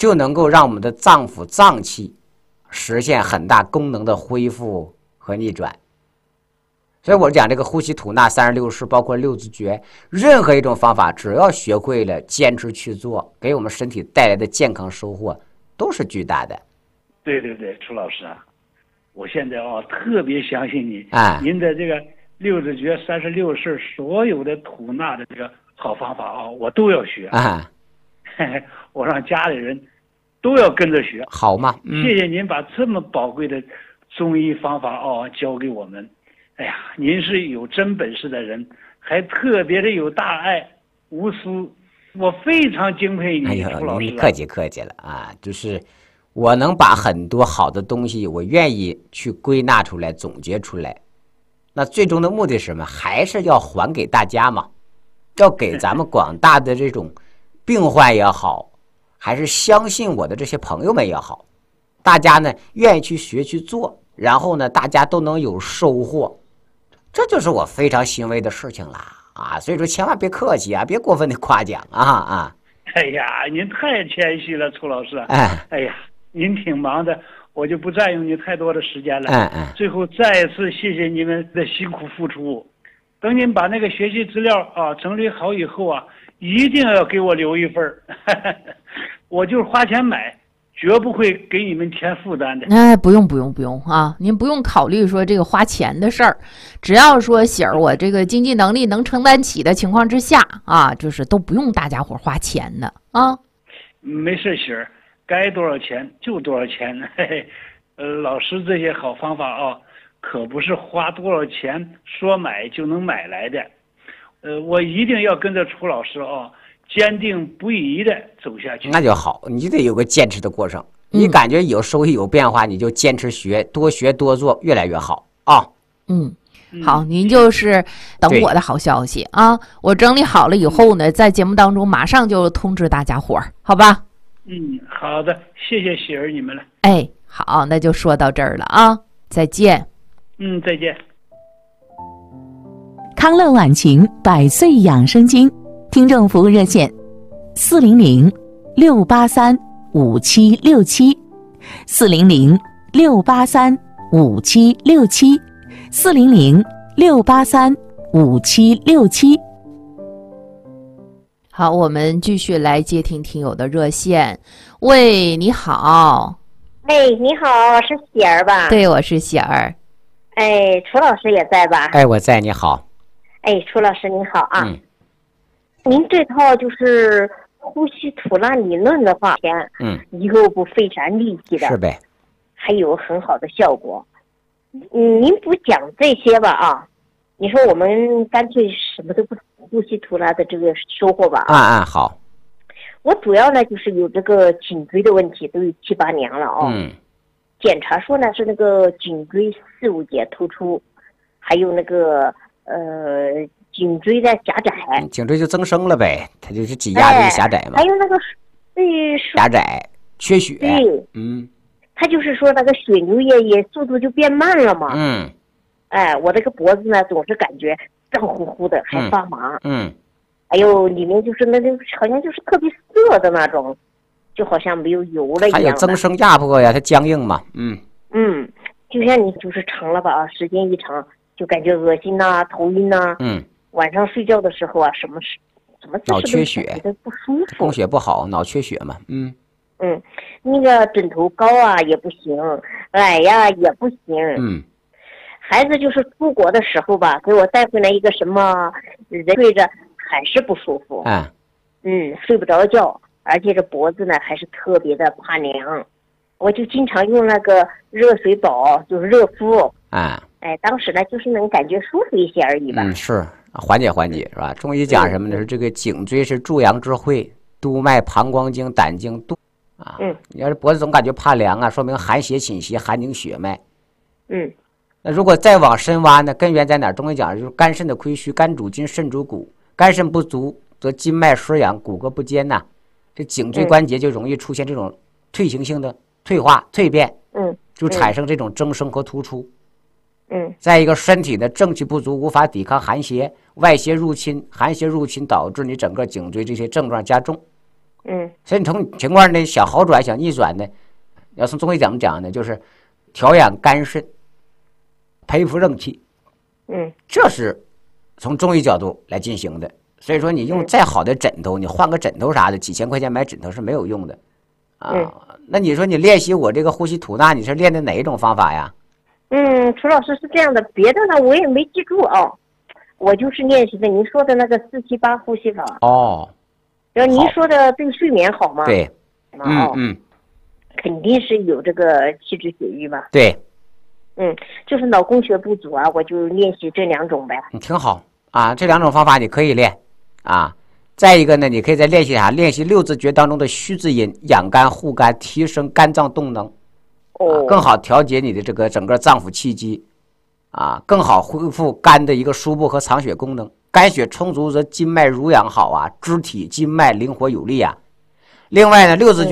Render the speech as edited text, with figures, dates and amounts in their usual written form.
就能够让我们的脏腑脏器实现很大功能的恢复和逆转。所以我讲这个呼吸吐纳36式，包括六字诀，任何一种方法，只要学会了，坚持去做，给我们身体带来的健康收获都是巨大的。 对对对，楚老师啊，我现在特别相信你，您的这个六字诀36式所有的吐纳的这个好方法我都要学我让家里人都要跟着学， 好吗？ 谢谢您把这么宝贵的中医方法教给我们。哎呀，您是有真本事的人，还特别的有大爱无私，我非常敬佩你，楚老师。 您客气客气了啊，就是我能把很多好的东西，我愿意去归纳出来、总结出来。那最终的目的是什么？还是要还给大家嘛，要给咱们广大的这种病患也好，还是相信我的这些朋友们也好，大家呢愿意去学去做，然后呢大家都能有收获。这就是我非常欣慰的事情啦啊！所以说千万别客气啊，别过分的夸奖啊！ 哎呀，您太谦虚了，楚老师。哎呀，您挺忙的，我就不占用你太多的时间了。最后再一次谢谢你们的辛苦付出。等您把那个学习资料整理好以后一定要给我留一份我就是花钱买。绝不会给你们添负担的。 不用啊！您不用考虑说这个花钱的事儿，只要说喜儿我这个经济能力能承担起的情况之下就是都不用大家伙花钱的啊。 没事，喜儿，该多少钱就多少钱。老师这些好方法可不是花多少钱说买就能买来的。我一定要跟着楚老师坚定不移的走下去。 那就好，你得有个坚持的过程。你感觉有收益有变化，你就坚持学多做，越来越好啊。 好，您就是等我的好消息啊！我整理好了以后呢，在节目当中马上就通知大家伙儿，好吧？ 好的，谢谢喜儿你们了。 好，那就说到这儿了啊，再见。 再见。 康乐晚晴100岁养生经。听众服务热线400-683-5767，400-683-5767。 好，我们继续来接听听友的热线。喂，你好。 你好，是喜儿吧？ 对，我是喜儿。 楚老师也在吧？ 我在，你好。 楚老师你好啊。您这套就是呼吸吐纳理论的话，又不费啥力气的， 是呗？ 还有很好的效果。您不讲这些吧你说我们干脆什么都不呼吸吐纳的这个收获吧好。 我主要呢就是有这个颈椎的问题，都有7、8年了检查说呢是那个颈椎4、5节突出，还有那个颈椎的狭窄， 颈椎就增生了呗，它就是挤压这个狭窄嘛。 还有那个狭窄缺血。 对，它就是说那个血流也速度就变慢了嘛。我这个脖子呢总是感觉胀乎乎的，还发麻。还有里面就是那种好像就是特别涩的那种，就好像没有油了一样的。 还有增生压迫呀，它僵硬嘛。 就像你就是长了吧时间一长就感觉恶心头晕晚上睡觉的时候什么脑缺血， 觉得不舒服， 供血不好，脑缺血嘛。 那个枕头高也不行，矮也不行。孩子就是出国的时候吧，给我带回来一个什么人睡着还是不舒服。睡不着觉，而且这脖子呢还是特别的怕凉。我就经常用那个热水宝，就是热敷。当时呢就是能感觉舒服一些而已吧。 是缓解是吧？中医讲什么呢？是这个颈椎是诸阳之会，督脉、膀胱经、胆经督你要是脖子总感觉怕凉说明寒邪侵袭，寒凝血脉。那如果再往深挖呢，根源在哪儿？中医讲就是肝肾的亏虚，肝主筋，肾主骨，肝肾不足则筋脉失养，骨骼不坚这颈椎关节就容易出现这种退行性的退化、蜕变，就产生这种增生和突出。再一个，身体的正气不足，无法抵抗寒邪，外邪入侵，寒邪入侵导致你整个颈椎这些症状加重， 所以你从情况呢想好转想逆转呢，要从中医怎么讲呢？就是调养肝肾，培补正气。这是从中医角度来进行的。所以说你用再好的枕头，你换个枕头啥的，几千块钱买枕头是没有用的啊。那你说你练习我这个呼吸吐纳，你是练的哪一种方法呀？ 楚老师是这样的，别的呢我也没记住啊，我就是练习的您说的那个478呼吸法。然后您说的对睡眠好吗？ 对， 肯定是有这个气滞血瘀吧？ 对， 就是脑供血不足啊，我就练习这2种呗。 挺好啊，这2种方法你可以练啊。再一个呢，你可以再练习啥？练习6字诀当中的虚字音，养肝护肝，提升肝脏动能，更好调节你的这个整个脏腑气机啊，更好恢复肝的一个输布和藏血功能。肝血充足则筋脉濡养好啊，肢体筋脉灵活有力啊。另外呢，6字诀